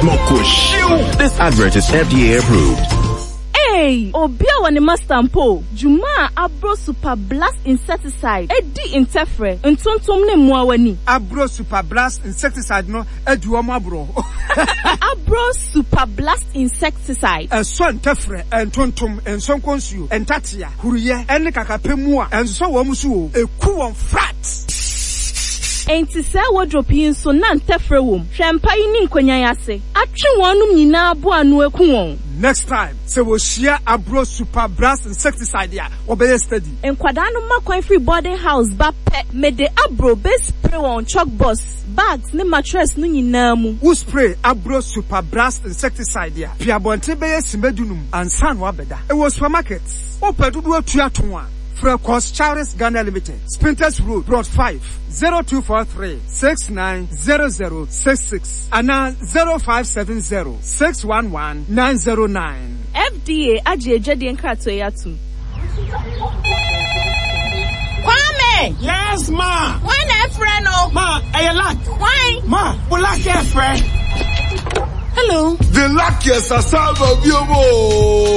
This advert is FDA approved. Hey, Obia wani mastampo, Juma Abro Super Blast Insecticide, Edi Interfere, Ntontom ne Mwawani. Abro Super Blast Insecticide no, Eduoma Abro. Abro Super Blast Insecticide. So Interfere, Ntontom, and Son Consu, and Tatia, Hurie, and Kakapemua, and so Wamusu, a cool frat. Enti se wodropin so na ntefre wom hwempa yi ni nkonya yase atwe wonum nyina abo anu eku won. Next time se wo share Abro Super Blast Insecticide ya obeye steady enkwada no makwan free boarding house ba pe me de Abro be spray on chalk box bags ne mattress no nyina mu wo spray Abro Super Blast Insecticide ya pia bonte beye simedunum ansa no abeda e wo supermarkets opedudu atua ton a Frecos Charles Ghana Limited, Spinters Road, Plot 5, 0243 690066 and 0570 611 909. FDA ajeje di nkrato yatu. Kwame! Yes, ma! Why na friend no? Ma, I lack. Why? Ma, we lack a friend. Hello. The luckiest are some of you.